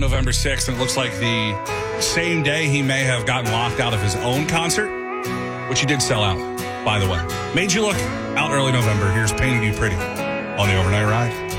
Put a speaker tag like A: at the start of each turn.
A: November 6th, and it looks like the same day he may have gotten locked out of his own concert, which he did sell out, by the way. Made you look out early November. Here's Painting You Pretty on the Overnight Ride.